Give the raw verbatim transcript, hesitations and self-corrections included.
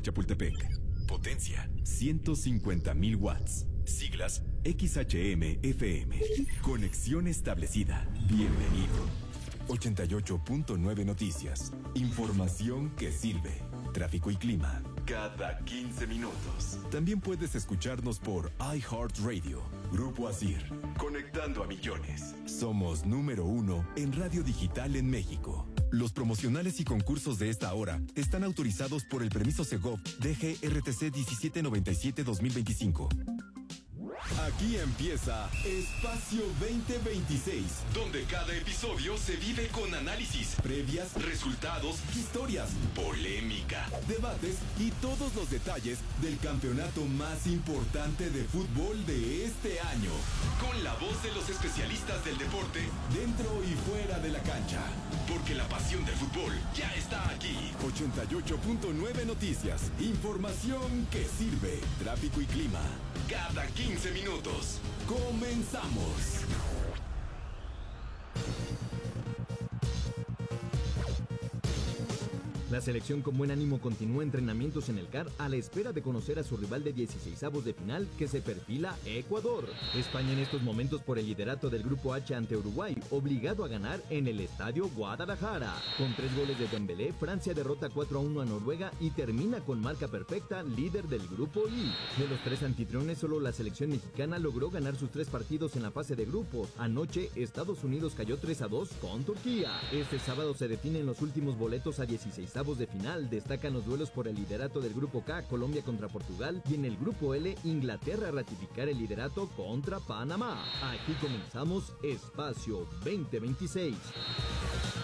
de Chapultepec. Potencia ciento cincuenta mil watts. Siglas X H M F M. Conexión establecida. Bienvenido. ochenta y ocho punto nueve Noticias. Información que sirve. Tráfico y clima cada quince minutos. También puedes escucharnos por iHeartRadio. Grupo Asir. Conectando a millones. Somos número uno en radio digital en México. Los promocionales y concursos de esta hora están autorizados por el permiso Segov D G R T C diecisiete noventa y siete dos mil veinticinco. Aquí empieza Espacio veinte veintiséis, donde cada episodio se vive con análisis, previas, resultados, historias, polémica, debates y todos los detalles del campeonato más importante de fútbol de este año. Con la voz de los especialistas del deporte, dentro y fuera de la cancha. Porque la pasión del fútbol ya está aquí. ochenta y ocho punto nueve Noticias. Información que sirve. Tráfico y clima cada quince minutos. ¡Comenzamos! La selección con buen ánimo continúa entrenamientos en el C A R a la espera de conocer a su rival de dieciseisavos de final que se perfila Ecuador. España en estos momentos por el liderato del Grupo H ante Uruguay, obligado a ganar en el Estadio Guadalajara. Con tres goles de Dembélé, Francia derrota cuatro a uno a Noruega y termina con marca perfecta, líder del Grupo I. De los tres anfitriones, solo la selección mexicana logró ganar sus tres partidos en la fase de grupos. Anoche, Estados Unidos cayó tres a dos con Turquía. Este sábado se definen los últimos boletos a dieciseisavos de final. Destacan los duelos por el liderato del Grupo K, Colombia contra Portugal, y en el Grupo L, Inglaterra a ratificar el liderato contra Panamá. Aquí comenzamos Espacio veinte veintiséis.